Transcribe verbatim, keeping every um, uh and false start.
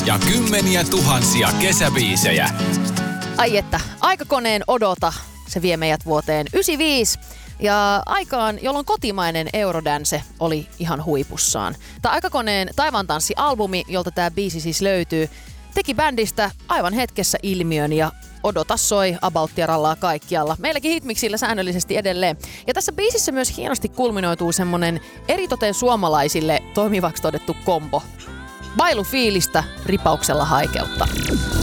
ja kymmeniä tuhansia kesäbiisejä. Ai että, aikakoneen odota, se vie meidät vuoteen yhdeksänkymmentäviisi. Ja aikaan, jolloin kotimainen Eurodance oli ihan huipussaan. Tämä Aikakoneen Taivaan tanssi-albumi, jolta tämä biisi siis löytyy, teki bändistä aivan hetkessä ilmiön ja odota soi About rallaa kaikkialla. Meilläkin hitmiksillä säännöllisesti edelleen. Ja tässä biisissä myös hienosti kulminoituu semmonen eritoten suomalaisille toimivaksi todettu kombo. Bailufiilistä ripauksella haikeutta.